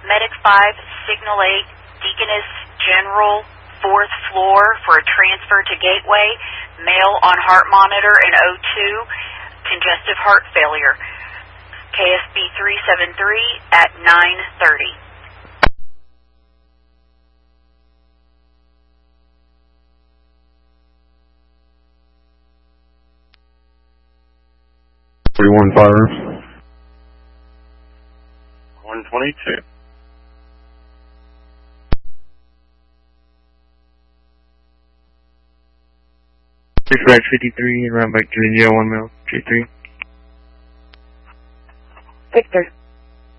Medic 5, Signal 8, Deaconess General, 4th floor for a transfer to Gateway, male on heart monitor in O2, congestive heart failure. KSB 373 at 9:30. Fires. 122. Dispatch 53 and round back to the India 1 mile, J3. Victor.